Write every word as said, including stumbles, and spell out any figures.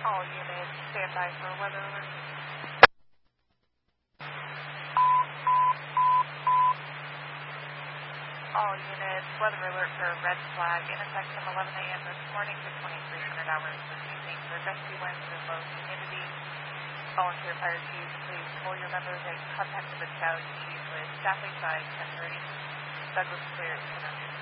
All units, stand by for weather alert. All units, weather alert for red flag in effect from eleven a m this morning to twenty-three hundred hours this evening for gusty winds and low humidity. Volunteer fire chiefs, please pull your members in contact with the Scout Chief with staffing by ten thirty. Douglas clear.